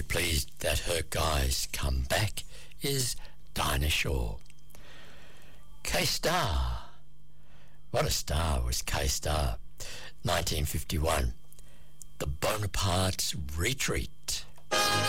pleased that her guys come back is Dinah Shore. K-Star. What a star was K-Star. 1951. The Bonaparte's Retreat.